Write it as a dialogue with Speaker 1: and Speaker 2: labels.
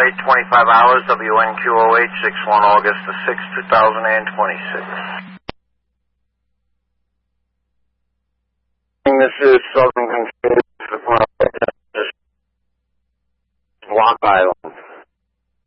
Speaker 1: 25 hours, WNQOH, 61 August the 6th, 2026. This is Southern Control, Block Island.